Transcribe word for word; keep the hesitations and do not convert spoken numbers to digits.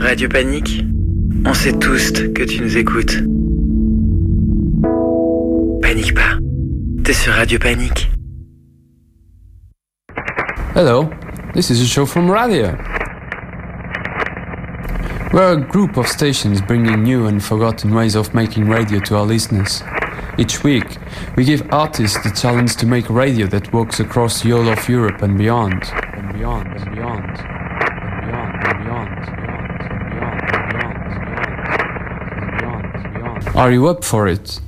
Radio Panique, on sait tous que tu nous écoutes. Panique pas, t'es sur Radio Panique. Hello, this is a show from Radio. We're a group of stations bringing new and forgotten ways of making radio to our listeners. Each week, we give artists the challenge to make radio that walks across the whole of Europe and beyond. And beyond, and beyond, and beyond, and beyond, and beyond, and beyond, and beyond, and beyond, and beyond, and beyond. Are you up for it?